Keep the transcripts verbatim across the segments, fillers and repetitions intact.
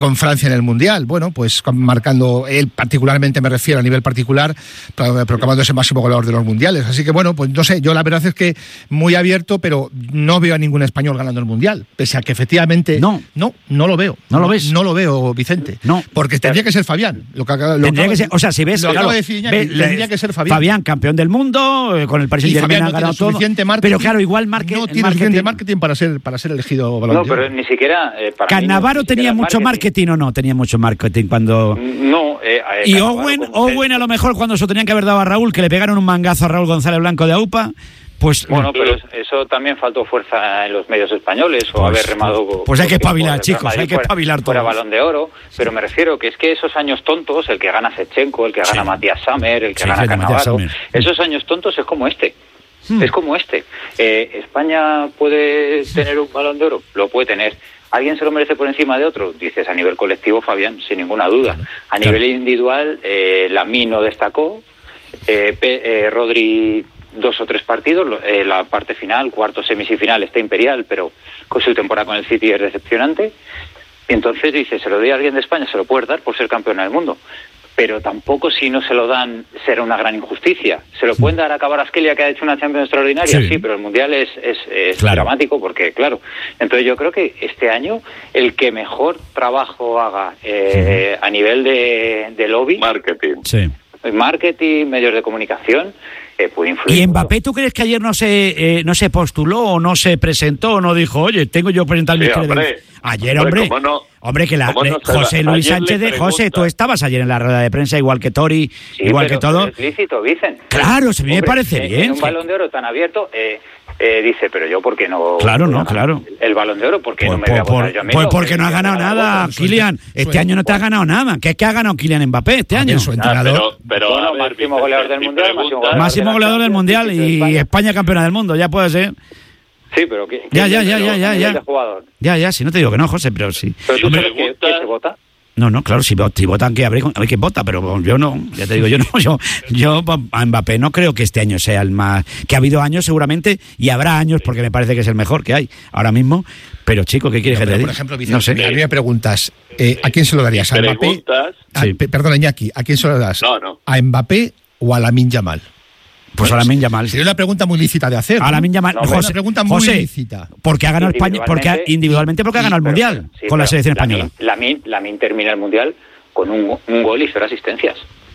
con Francia en el Mundial, bueno, pues marcando, él particularmente me refiero a nivel particular, proclamando ese máximo goleador de los mundiales. Así que bueno, pues no sé, yo la verdad es que muy abierto, pero no veo a ningún español ganando el Mundial, pese a que efectivamente no, no, no lo veo. ¿No lo ves? No lo veo, Vicente. No. Porque tendría que ser Fabián. Lo que, lo tendría que ser, o sea, si ves, lo claro, acabo de decir, Iñaki, ve, tendría que ser Fabián. Fabián, campeón del mundo, eh, con el Paris Saint-Germain ha ganado todo. Pero claro, igual marque, no tiene marketing. suficiente marketing para ser, para ser elegido Balón No, de Oro. pero ni siquiera... Eh, para Cannavaro mí no, tenía mucho marketing. marketing o no, tenía mucho marketing cuando... No, eh, eh, y Cannavaro, Owen, Owen a lo mejor cuando se lo tenían que haber dado a Raúl, que le pegaron un mangazo a Raúl González Blanco de AUPA, pues... Bueno, pero eso también faltó fuerza en los medios españoles, o pues, haber remado... Pues, pues hay que espabilar, chicos, Madrid hay que espabilar todo. Fuera Balón de Oro, pero me refiero que es que esos años tontos, el que gana Shevchenko, el que sí. gana Matías Sammer, el que sí, gana Cannavaro, esos años tontos es como este. Hmm. Es como este. Eh, ¿España puede tener un Balón de Oro? Lo puede tener. ¿Alguien se lo merece por encima de otro? Dices, a nivel colectivo, Fabián, sin ninguna duda. A nivel claro. individual, eh, Lamine no destacó, eh, P, eh, Rodri dos o tres partidos, eh, la parte final, cuarto, semifinal, está imperial, pero con su temporada con el City es decepcionante. Y entonces dices, ¿se lo doy a alguien de España? Se lo puedes dar por ser campeona del mundo. Pero tampoco, si no se lo dan, será una gran injusticia. ¿Se lo pueden dar a Kvaratskhelia, que ha hecho una Champions extraordinaria? Sí, sí, pero el Mundial es, es, es claro. dramático porque, claro. Entonces yo creo que este año el que mejor trabajo haga eh, sí. a nivel de, de lobby... Marketing. Sí. Marketing, medios de comunicación... Eh, puede influir. ¿Y Mbappé, tú crees que ayer no se eh, no se postuló o no se presentó o no dijo, oye, tengo yo que presentar mi sí, hombre, Ayer, hombre, hombre, no, hombre que la, no José Luis Sánchez de José, tú estabas ayer en la rueda de prensa, igual que Tori, sí, igual pero, que todo. Pero es lícito, dicen. Claro, se me hombre, parece en, bien. En un sí. Balón de Oro tan abierto, eh, eh, dice, pero yo, ¿por qué no? Claro, no, claro. El, el Balón de Oro, ¿por qué pues, no me voy a por, votar yo mismo? Pues porque no has ganado nada, Kylian. Este año no te has ganado nada. ¿Qué es que ha ganado Kylian Mbappé este año? Su entrenador. Pero, pero bueno, a ver, máximo goleador del Mundial, máximo goleador del Mundial y España campeona del mundo, ya puede ser. Sí, pero ¿qué? Ya, ya, ya, ya, ya, ya. Ya, ya, si no te digo que no, José, pero sí. ¿Pero tú sabes que, que se vota? No, no, claro, si, si votan, que habrá, habrá que vota, pero yo no, ya te digo, yo no, yo, yo a Mbappé no creo que este año sea el más, que ha habido años seguramente, y habrá años porque me parece que es el mejor que hay ahora mismo, pero chico, ¿qué quieres no, que te diga? Por ejemplo, Vicente, no sé. A mí me preguntas, eh, ¿a quién se lo darías? ¿A Mbappé? A, sí. Perdón, Iñaki, ¿a quién se lo das? No, no. ¿A Mbappé o a Lamine Yamal? Pues a Lamine Yamal. Sería una pregunta muy lícita de hacer. A Lamine Yamal. No, José, una pregunta muy José, lícita. Porque ha ganado España, porque ha, individualmente porque ha ganado el Mundial sí, con la selección española. Lamine, Lamine termina el Mundial con un, un gol y cero asistencias.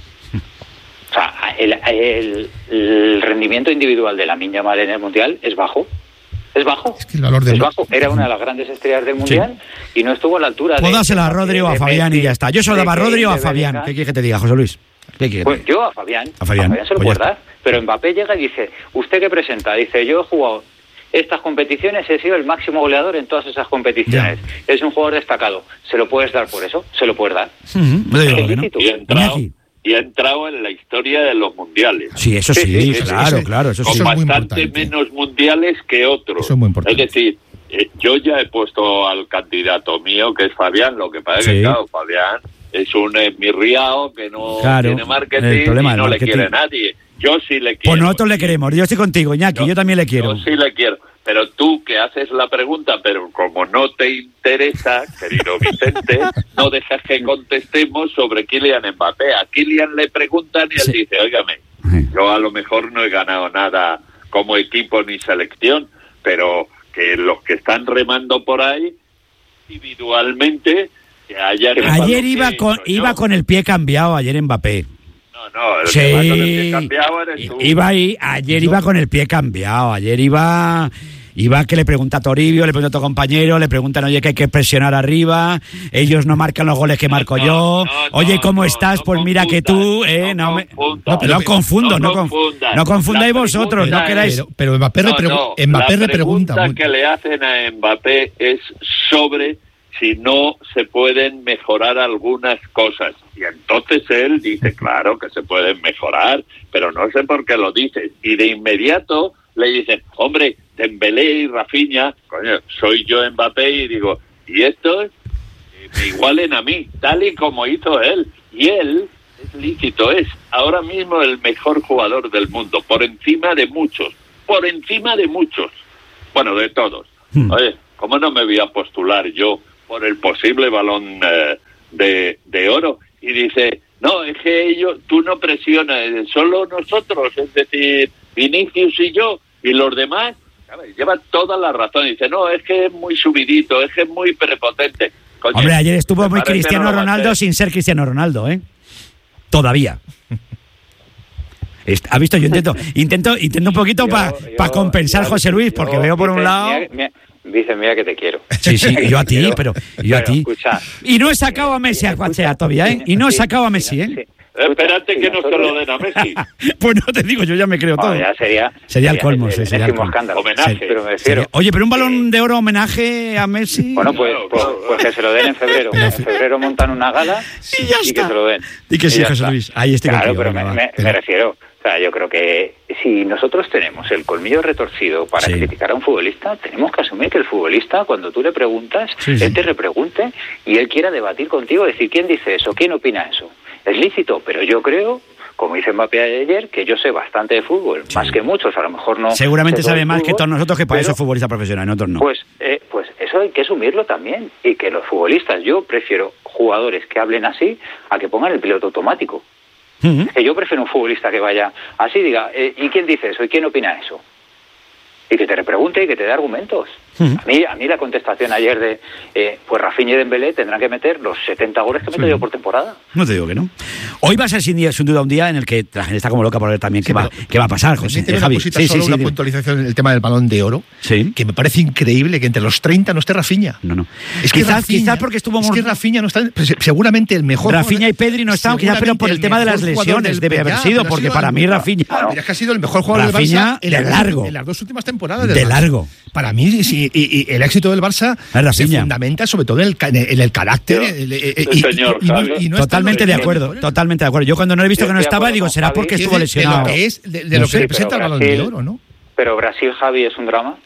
O sea, el, el, el rendimiento individual de Lamine Yamal en el Mundial es bajo. Es bajo. Es que el valor de es bajo. Era una de las grandes estrellas del Mundial sí. y no estuvo a la altura. Pues dásela a Rodri o a Fabián y ya está. Yo se lo daba a Rodri o a Fabián. ¿Qué quieres que te diga, José Luis? Pues yo a Fabián, a Fabián, a Fabián se lo pues puedo dar, pero Mbappé llega y dice, ¿usted qué presenta? Dice, yo he jugado estas competiciones, he sido el máximo goleador en todas esas competiciones, ya. Es un jugador destacado, ¿se lo puedes dar por eso? ¿Se lo puedes dar? Uh-huh. Es no. y, entrado, y ha entrado en la historia de los mundiales. Sí, eso sí, sí, sí claro, sí, claro. Eso con sí. bastante menos mundiales que otros. Eso es muy importante. Es decir, eh, yo ya he puesto al candidato mío, que es Fabián, lo que pasa es sí. que, claro, Fabián es un esmirriado que no claro, tiene marketing y no le marketing. quiere nadie. Yo sí le quiero. Pues nosotros le queremos. Yo estoy contigo, Iñaki. Yo, yo también le quiero. Yo sí le quiero. Pero tú que haces la pregunta, pero como no te interesa, querido Vicente, no dejas que contestemos sobre Kylian Mbappé. A Kylian le preguntan y él sí. dice, óigame, sí. yo a lo mejor no he ganado nada como equipo ni selección, pero que los que están remando por ahí, individualmente... Que ayer iba con iba con el pie cambiado ayer Mbappé. No, no, el sí, que va con el pie cambiado eres tú. Iba ahí, ayer iba con el pie cambiado, ayer iba iba que le pregunta a Toribio, le pregunta a tu compañero, le preguntan, oye, que hay que presionar arriba, ellos no marcan los goles que marco no, yo, no, oye, ¿cómo no, estás? No pues mira que tú, eh, no, no me no, pero no confundo, no, no confundáis vosotros, no queráis. Pero, pero Mbappé le pregunta, Mbappé la pregunta pregunta que le hacen a Mbappé es sobre si no se pueden mejorar algunas cosas. Y entonces él dice, claro que se pueden mejorar, pero no sé por qué lo dice. Y de inmediato le dicen, hombre, Dembélé y Rafinha, coño, soy yo Mbappé, y digo, y estos me igualen a mí, tal y como hizo él. Y él, es lícito, es ahora mismo el mejor jugador del mundo, por encima de muchos, por encima de muchos. Bueno, de todos. Hmm. Oye, ¿cómo no me voy a postular yo por el posible balón eh, de, de oro. Y dice, no, es que ellos, tú no presionas, solo nosotros, es decir, Vinicius y yo, y los demás, ¿sabes? Llevan toda la razón. Y dice, no, es que es muy subidito, es que es muy prepotente. Coño, hombre, ayer estuvo muy Cristiano Ronaldo sin ser Cristiano Ronaldo, ¿eh? Todavía. ¿Ha visto? Yo intento intento, intento un poquito para pa compensar yo, José Luis, porque yo, veo por dice, un lado... Mira, mira, dice, mira que te quiero. Sí, sí, yo a ti, pero, pero yo a ti. Escucha, y no he sacado a Messi a Cuachea todavía, ¿eh? Y no he sacado a Messi, ¿eh? Sí, sí. Espérate que no se lo den a Messi. Pues no te digo, yo ya me creo todo. No, ya sería, sería el colmo, el, el, sería el el colmo. Escándalo. Homenaje. Pero me refiero, sería, oye, pero un balón de oro homenaje a Messi. Bueno, pues, pues, pues que se lo den en febrero. En febrero montan una gala y, ya y está. que se lo den. Y que sí, José Luis. Ahí estoy claro, contigo, pero venga, me, me, pero... me refiero, o sea, yo creo que si nosotros tenemos el colmillo retorcido para sí. criticar a un futbolista, tenemos que asumir que el futbolista, cuando tú le preguntas, sí, sí. él te repregunte y él quiera debatir contigo, decir, ¿quién dice eso? ¿Quién opina eso? Es lícito, pero yo creo, como dice Mbappé ayer, que yo sé bastante de fútbol, sí. más que muchos, a lo mejor no... Seguramente sabe más fútbol, que todos nosotros, que para eso es futbolista profesional, nosotros no. Pues, eh, pues eso hay que asumirlo también, y que los futbolistas, yo prefiero jugadores que hablen así a que pongan el piloto automático. Uh-huh. Que yo prefiero un futbolista que vaya así, diga, eh, ¿y quién dice eso? ¿Y quién opina eso? Y que te repregunte y que te dé argumentos. Uh-huh. A mí a mí la contestación ayer de, eh, pues Rafinha y Dembélé tendrán que meter los setenta goles que meto sí. yo por temporada. No te digo que no. Hoy va a ser sin, día, sin duda un día en el que la gente está como loca por ver también sí, qué, va, qué va a pasar, José. Eh, Javi. Sí, sí, solo sí, una sí, puntualización en el tema del Balón de Oro, sí. que me parece increíble que entre los treinta no esté Rafinha. No, no. Es que quizás, Rafinha, quizás porque estuvo... Es que Rafinha no está... Pues, seguramente el mejor... Rafinha y Pedri no estaban, quizás, pero por el, el tema de las lesiones debe haber sido, porque sido para mí Rafinha... Ah, es que ha sido el mejor jugador Rafinha del Barça de largo. En las dos últimas temporadas. De largo. Para mí, sí, y, y el éxito del Barça se fundamenta sobre todo en el, en el carácter. Yo, el, el, el, y, señor, y, y, y no totalmente de acuerdo, totalmente de acuerdo. Yo cuando no he visto yo que no estaba, digo, será porque estuvo lesionado. De lo que, es, de, de no lo sé, que representa el Balón de Oro, ¿no? Pero Brasil, Javi, es un drama.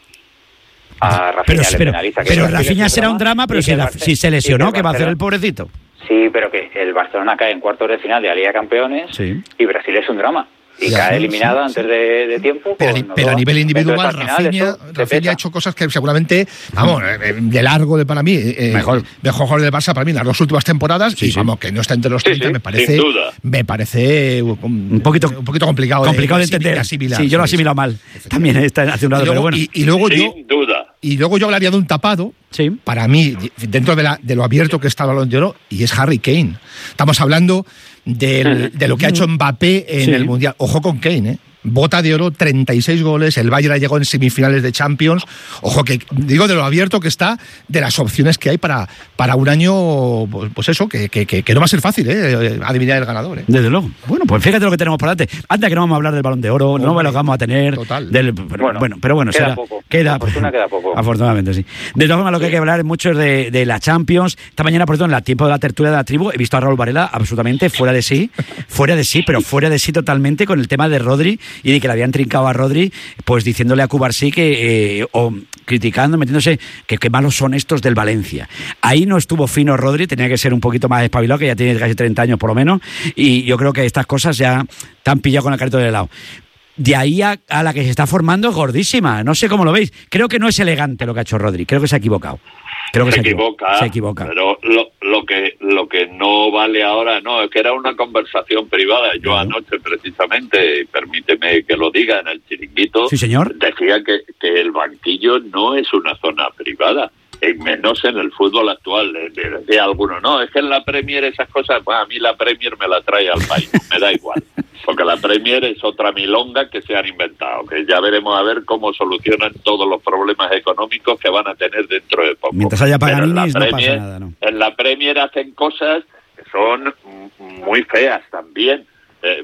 A Rafinha pero le pero, penaliza. Pero Rafinha será un drama, pero si, Barce- si se lesionó, ¿qué va a hacer el pobrecito? Sí, pero que el Barcelona cae en cuartos de final de la Liga de Campeones sí. y Brasil es un drama. Y ya, cae eliminada sí, sí. antes de, de tiempo. Pero, con, pero a nivel individual, Rafinha, Rafinha ha hecho cosas que seguramente, vamos, de largo de para mí, eh, mejor mejor jugador del Barça para mí en las dos últimas temporadas, sí, y sí. vamos, que no está entre los treinta, sí, sí, me parece me parece un, un poquito un poquito complicado, complicado de, de entender. De asimilar, sí, yo lo he asimilado mal. También está hace un lado, pero bueno. Y, y luego Sin yo, duda. Y luego yo hablaría de un tapado, sí. para mí, dentro de, la, de lo abierto que está el Balón de Oro, y es Harry Kane. Estamos hablando del, de lo que ha hecho Mbappé en sí. el Mundial. Ojo con Kane, ¿eh? Bota de oro, treinta y seis goles, el Bayern llegó en semifinales de Champions. Ojo, que digo de lo abierto que está, de las opciones que hay para, para un año, pues, pues eso, que, que, que no va a ser fácil, ¿eh? Adivinar el ganador, ¿eh? Desde luego. Bueno, pues fíjate lo que tenemos por delante. Antes que no vamos a hablar del Balón de Oro, Hombre, no me lo vamos a tener. Total. Del, pero, bueno, bueno, pero bueno, queda será, poco. Queda, queda poco. Afortunadamente, sí. De todas formas, lo que hay que hablar es mucho de, de la Champions. Esta mañana, por ejemplo, en el tiempo de la tertulia de la tribu, he visto a Raúl Varela absolutamente fuera de sí, fuera de sí, pero fuera de sí totalmente con el tema de Rodri y de que le habían trincado a Rodri, pues diciéndole a Cubarsí que, eh, o criticando, metiéndose, que qué malos son estos del Valencia. Ahí no estuvo fino Rodri, tenía que ser un poquito más espabilado, que ya tiene casi treinta años por lo menos, y yo creo que estas cosas ya te han pillado con el carrito de helado. De ahí a, a la que se está formando es gordísima, no sé cómo lo veis. Creo que no es elegante lo que ha hecho Rodri, creo que se ha equivocado. Creo que se, se equivoca, se equivoca. Pero lo, lo que lo que no vale ahora, no, es que era una conversación privada. Yo uh-huh. anoche, precisamente, permíteme que lo diga, en el Chiringuito, sí, señor. decía que, que el banquillo no es una zona privada, y menos en el fútbol actual. Decía alguno, no, es que en la Premier esas cosas, bueno, a mí la Premier me la trae al país, me da igual. Porque la Premier es otra milonga que se han inventado, que ya veremos a ver cómo solucionan todos los problemas económicos que van a tener dentro de poco. Mientras haya Paganinis, no Premier, pasa nada, ¿no? En la Premier hacen cosas que son muy feas también. Eh,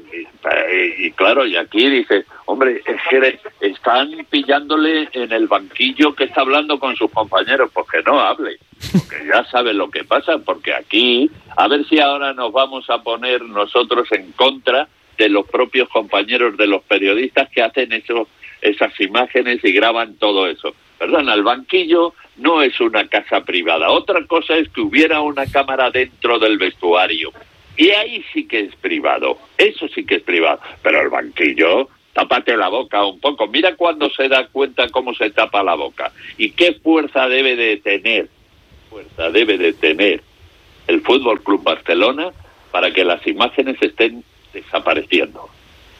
y, y claro, y aquí dice, hombre, es que están pillándole en el banquillo que está hablando con sus compañeros, pues que no hable, porque ya sabe lo que pasa, porque aquí, a ver si ahora nos vamos a poner nosotros en contra de los propios compañeros de los periodistas que hacen eso, esas imágenes y graban todo eso. Perdón, el banquillo no es una casa privada. Otra cosa es que hubiera una cámara dentro del vestuario. Y ahí sí que es privado. Eso sí que es privado. Pero el banquillo, tápate la boca un poco. Mira cuando se da cuenta cómo se tapa la boca. Y qué fuerza debe de tener fuerza debe de tener el Fútbol Club Barcelona para que las imágenes estén desapareciendo?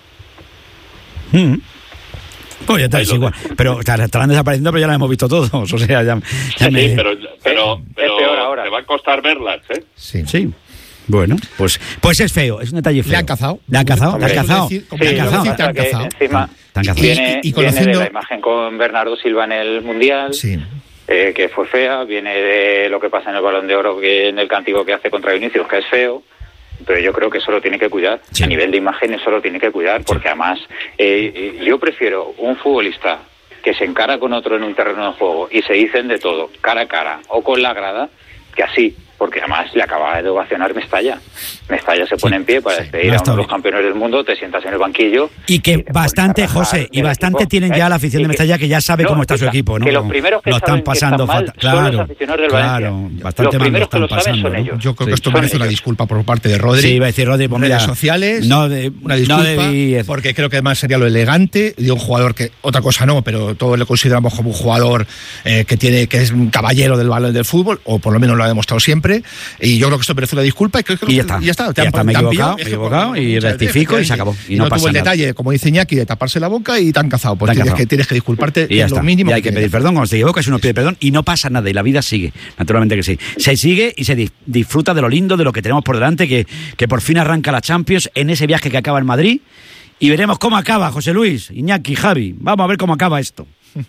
Mm. Pues ya está, es igual. Pero estarán desapareciendo, pero ya las hemos visto todos. O sea, ya, ya sí, me... sí, pero, pero, pero es peor ahora. te va a costar verlas, ¿eh? Sí. Sí. Bueno, pues pues es feo, es un detalle feo. Le han cazado. Le han cazado, le han cazado. Sí, Le han cazado. te han cazado. Encima Te han cazado. viene, Y- y viene conociendo- de la imagen con Bernardo Silva en el Mundial, Sí. eh, que fue fea, viene de lo que pasa en el Balón de Oro, que en el cántico que hace contra Vinicius, que es feo, pero yo creo que eso lo tiene que cuidar. Sí. A nivel de imagen eso lo tiene que cuidar, porque además eh, yo prefiero un futbolista que se encara con otro en un terreno de juego y se dicen de todo, cara a cara o con la grada, que así, porque además le acaba de ovacionar Mestalla. Mestalla se pone Sí, en pie para sí, despedir no a está uno de los bien. campeones del mundo, te sientas en el banquillo. Y que te pones bastante, a rajar José, y del bastante equipo, tienen ¿eh? ya la afición Y de que- Mestalla que ya sabe No, cómo está su que- equipo, ¿no? que los primeros que lo están saben que pasando están mal fatal. son los Claro, aficionados del claro, Valencia. bastante Los mal lo primeros que están lo saben pasando, son ¿no? ellos. Yo creo Sí. que esto Son merece una ellos. disculpa por parte de Rodri. Sí, iba a decir Rodri, pues redes mira, sociales. no de- una no disculpa, debí- porque creo que además sería lo elegante de un jugador que, otra cosa no, pero todos le consideramos como un jugador eh, que tiene que es un caballero del balón del fútbol, o por lo menos lo ha demostrado siempre. Y yo creo que esto merece una disculpa y creo que Y ya está. ya está. Ya está, me he te han equivocado, pillado. me he Es que equivocado por- y muchas rectifico veces, y se acabó. Y no, no pasa tuvo el nada. detalle, como dice Iñaki, de taparse la boca y te han cazado. Pues Te han tienes cazado. que, tienes que disculparte Y ya es lo está. mínimo. Y hay que pedir perdón cuando se equivocas, uno pide perdón y no pasa nada y la vida sigue. Naturalmente que sí. Se sigue y se di- disfruta de lo lindo, de lo que tenemos por delante, que, que por fin arranca la Champions en ese viaje que acaba en Madrid y veremos cómo acaba, José Luis, Iñaki, Javi. Vamos a ver cómo acaba esto.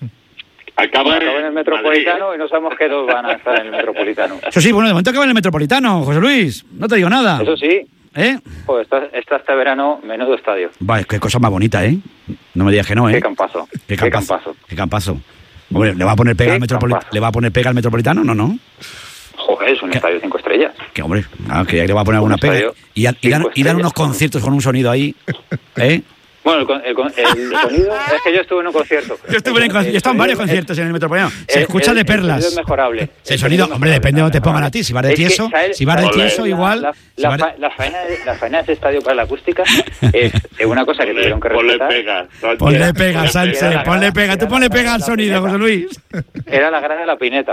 Acaba Acaba en el Metropolitano y no sabemos qué dos van a estar en el Metropolitano. Eso sí, bueno, de momento acaba en el Metropolitano, José Luis. No te digo nada. Eso sí, ¿Eh? pues está, está este verano menudo estadio. Vale, qué cosa más bonita, ¿eh? No me digas que no, ¿eh? Qué campazo. Qué Qué campazo. campazo. Qué campazo. Hombre, ¿le va a poner pega Qué al Metropolitano? campazo. ¿Le va a poner pega al Metropolitano? No, no. Joder, es un ¿Qué? estadio de cinco estrellas. Que hombre, ah, que ya le va a poner alguna Un pega. estadio Y, a- y dan, cinco y dan unos estrellas. conciertos con un sonido ahí. ¿Eh? Bueno, el, con- el, con- el sonido es que yo estuve en un concierto. Yo estuve en, El- yo he estado en varios el- conciertos en el Metropolitano. Se el- escucha el- de El sonido perlas. es mejorable. El sonido, hombre, depende de donde te pongan a ti. Si vas de Es que, tieso, ¿sabes? si vas de Ole. tieso, La- igual. La, si la vas de- fa- la faena de, la faena de ese estadio para la acústica es, es una cosa que tuvieron que Ponle respetar. pega. Sánchez. Ponle pega, Ponle Sánchez, Era la ponle grada- pega. Tú era ponle la pega grada al de la sonido, pineta. José Luis. Era la grada de la pineta.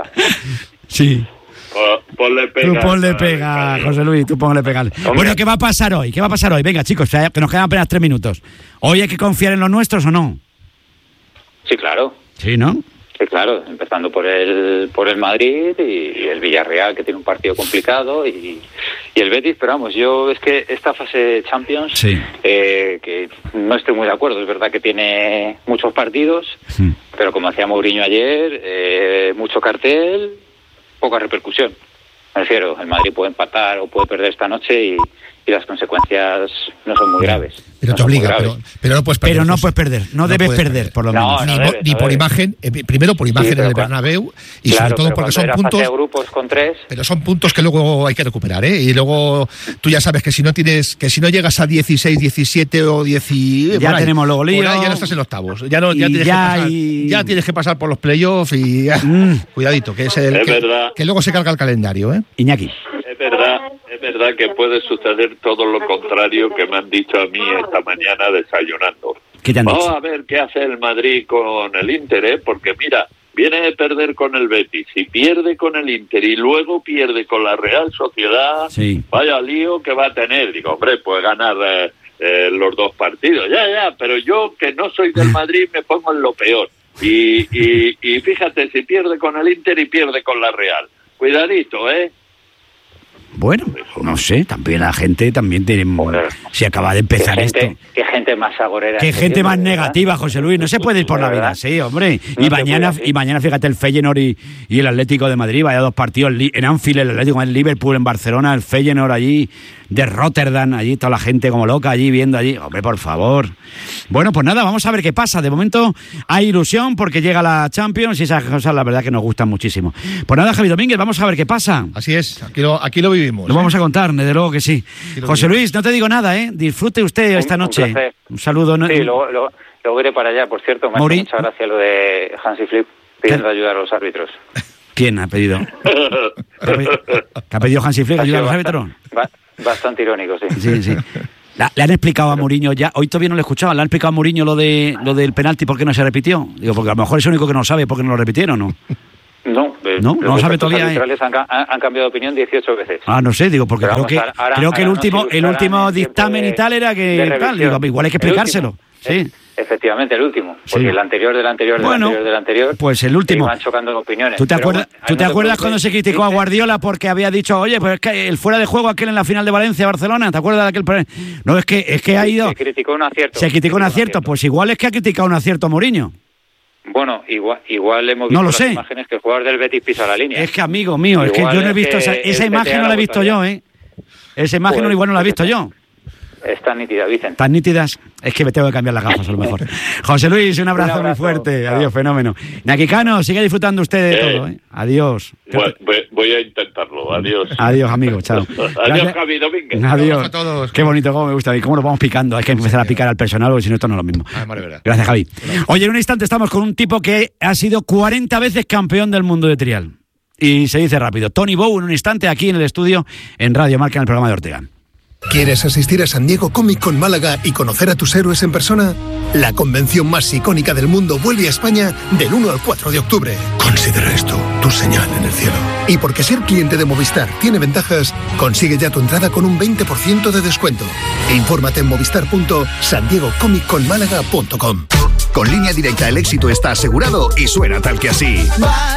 Sí. Po- Ponle pega. Tú ponle al pega, estadio. José Luis, tú ponle pega. Bueno, ¿qué va a pasar hoy? ¿Qué va a pasar hoy? Venga, chicos, que nos quedan apenas tres minutos. ¿Hoy hay que confiar en los nuestros o no? Sí, claro. Sí, ¿no? Sí, claro, empezando por el por el Madrid y el Villarreal, que tiene un partido complicado, y, y el Betis, pero vamos, yo es que esta fase de Champions, Sí. eh, que no estoy muy de acuerdo, es verdad que tiene muchos partidos, Hmm. pero como decía Mourinho ayer, eh, mucho cartel, poca repercusión. Me refiero, el Madrid puede empatar o puede perder esta noche y, y las consecuencias no son muy graves. Pero No te son muy obliga, graves. pero, pero no puedes perder. Pero no José. puedes perder, no debes puedes perder, por lo No, menos. no ni, debes, mo- ni no por debes. imagen, eh, primero por imagen Sí, en pero el cua- Bernabéu y Claro, sobre todo pero porque cuando son era fase puntos, de grupos con tres, pero son puntos que luego hay que recuperar, ¿eh? Y luego tú ya sabes que si no tienes, que si no llegas a dieciséis, diecisiete o diez y Ya por ahí, tenemos luego por ahí lío. ya no estás en octavos, ya no, ya Y tienes ya que pasar, y- ya tienes que pasar por los playoffs y ya, Mm. cuidadito, que es el Es que, verdad. que luego se carga el calendario, ¿eh? Iñaki. Es verdad, es verdad que puede suceder todo lo contrario que me han dicho a mí esta mañana desayunando. ¿Qué te han Vamos dicho? a ver qué hace el Madrid con el Inter, ¿eh? Porque mira, viene de perder con el Betis y pierde con el Inter y luego pierde con la Real Sociedad. Sí. Vaya lío que va a tener. Digo, hombre, puede ganar eh, eh, los dos partidos. Ya, ya, pero yo que no soy del Madrid me pongo en lo peor. Y, y, y fíjate, si pierde con el Inter y pierde con la Real. Cuidadito, ¿eh? Bueno, no sé, también la gente también tiene... Joder. Si acaba de qué empezar gente, esto... qué gente más agorera. Qué este gente tiempo, más ¿verdad? negativa, José Luis. No se puede ir por la vida, ¿Verdad? sí, hombre. No Y se mañana, puede, sí. y mañana fíjate, el Feyenoord y, y el Atlético de Madrid. Vaya dos partidos li- en Anfield, el Atlético en Liverpool, en Barcelona, el Feyenoord allí, de Rotterdam, allí toda la gente como loca allí, viendo allí. Hombre, por favor. Bueno, pues nada, vamos a ver qué pasa. De momento hay ilusión porque llega la Champions y esas cosas la verdad que nos gustan muchísimo. Pues nada, Javi Domínguez, vamos a ver qué pasa. Así es, aquí lo, aquí lo vivimos. Lo ¿eh? vamos a contar, desde luego que sí. lo José digo. Luis, no te digo nada, ¿eh? Disfrute usted Un- esta un noche. placer. Un saludo. ¿no? Sí, luego, luego, luego iré para allá. Por cierto, me hace Mauri- mucha gracia lo de Hansi Flick pidiendo ayuda a los árbitros. ¿Quién ha pedido? ¿Qué ha pedido, ¿Qué ha pedido Hansi Flick? Ha ¿Ayuda a sido los árbitros? bastante, ba- bastante irónico, sí. Sí, sí. La- ¿Le han explicado a Mourinho ya? Hoy todavía no lo escuchaba. ¿Le han explicado a Mourinho lo, de, lo del penalti por qué no se repitió? Digo, porque a lo mejor es el único que no sabe por qué no lo repitieron, ¿no? No, No, no lo sabe todavía. Los arbitrales han, han, han cambiado de opinión dieciocho veces. Ah, no sé, digo, porque Pero creo vamos, que ahora, creo que el ahora último no el último dictamen de, y tal era que tal, digo, igual hay que explicárselo. Sí. Efectivamente, el último, porque Sí. el anterior del anterior del Bueno, anterior del anterior. pues el último. Se iban chocando opiniones. ¿Tú te Pero acuerdas, bueno, ¿tú te no acuerdas te cuando se criticó a Guardiola porque había dicho, oye, pues es que el fuera de juego aquel en la final de Valencia-Barcelona, ¿te acuerdas de aquel? No, es que es que ha ido. Se criticó un acierto. Se criticó un acierto, pues igual es que ha criticado un acierto a Mourinho. Bueno, igual, igual hemos visto No lo las sé. imágenes que el jugador del Betis pisa la línea. Es que, amigo mío, es que Igual yo no he es visto que esa, esa el imagen, P T A no la he la visto bota yo, ya. ¿eh? Esa imagen Pues, igual no la he pues visto yo. Está nítida, dicen. Tan nítidas, es que me tengo que cambiar las gafas a lo mejor. José Luis, un abrazo, Un abrazo. muy fuerte. Chao. Adiós, fenómeno. Naquicano, sigue disfrutando usted de Eh. todo, ¿eh? Adiós. Voy, voy- voy a intentarlo. Adiós. Adiós, amigo, chao. Adiós, Gracias. Javi Domínguez. Adiós. a todos. Qué bonito, cómo me gusta. Y cómo nos vamos picando. Hay que empezar a picar al personal, porque si no, esto no es lo mismo. Ah, vale, verdad. Gracias, Javi. Oye, en un instante estamos con un tipo que ha sido cuarenta veces campeón del mundo de trial. Y se dice rápido. Tony Bow, en un instante, aquí en el estudio, en Radio Marca, en el programa de Ortega. ¿Quieres asistir a San Diego Comic Con Málaga y conocer a tus héroes en persona? La convención más icónica del mundo vuelve a España del uno al cuatro de octubre. Considera esto tu señal en el cielo. Y porque ser cliente de Movistar tiene ventajas, consigue ya tu entrada con un veinte por ciento de descuento. Infórmate en movistar punto san diego comic con málaga punto com. Con Línea Directa el éxito está asegurado y suena tal que así.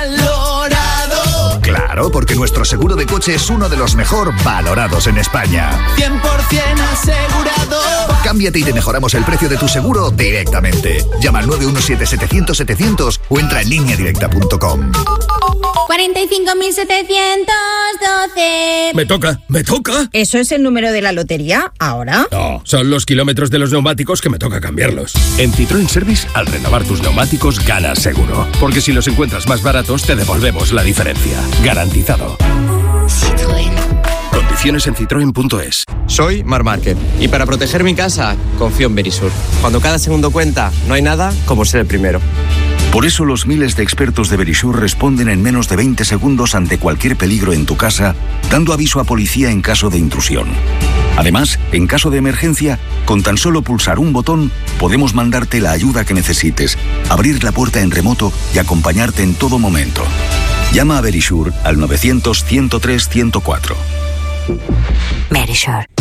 Valorado, Claro, porque nuestro seguro de coche es uno de los mejor valorados en España. cien por ciento asegurado. Cámbiate y te mejoramos el precio de tu seguro directamente. Llama al nueve uno siete setecientos setecientos o entra en línea directa punto com. cuarenta y cinco mil setecientos doce. Me toca, me toca. ¿Eso es el número de la lotería ahora? No, son los kilómetros de los neumáticos que me toca cambiarlos. En Citroën Service, al renovar tus neumáticos, ganas seguro. Porque si los encuentras más baratos, te devolvemos la diferencia. Garantizado. Citroën. Condiciones en citroen punto es. Soy Mar Márquez y para proteger mi casa confío en Verisur. Cuando cada segundo cuenta, no hay nada como ser el primero. Por eso los miles de expertos de Verisur responden en menos de veinte segundos ante cualquier peligro en tu casa, dando aviso a policía en caso de intrusión. Además, en caso de emergencia, con tan solo pulsar un botón, podemos mandarte la ayuda que necesites, abrir la puerta en remoto y acompañarte en todo momento. Llama a Verisur al novecientos, ciento tres, ciento cuatro. Verisur.